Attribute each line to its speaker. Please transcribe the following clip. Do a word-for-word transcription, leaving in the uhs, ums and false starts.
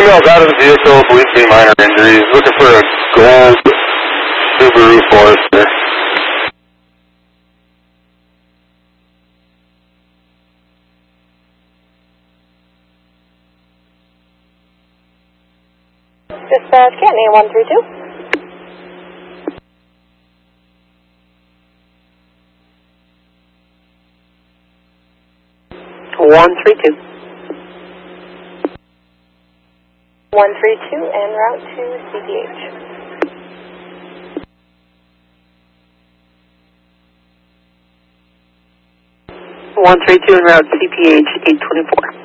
Speaker 1: female's out of the vehicle, believed to be minor injuries, looking for a gold Subaru Forester.
Speaker 2: Dispatch, Canton one three two.
Speaker 3: one three two.
Speaker 2: one three two en route to C P H.
Speaker 3: one three two en route C P H eight twenty-four.